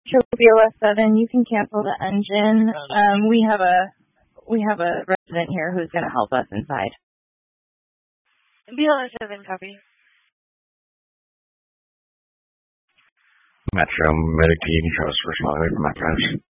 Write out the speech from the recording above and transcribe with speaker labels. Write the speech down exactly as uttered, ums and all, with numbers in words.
Speaker 1: Metro B L S seven, you can cancel the engine. Um, we have a we have a resident here who's going to help us inside.
Speaker 2: B L S seven, copy.
Speaker 3: Metro, Medicaid, trust responding from my friends.